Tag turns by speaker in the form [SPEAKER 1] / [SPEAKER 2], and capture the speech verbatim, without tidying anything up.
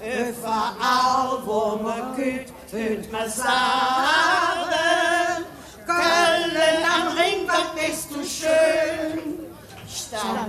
[SPEAKER 1] Überall, wo man geht, hört man sagen, Köln am Ring, was bist du schön. Stand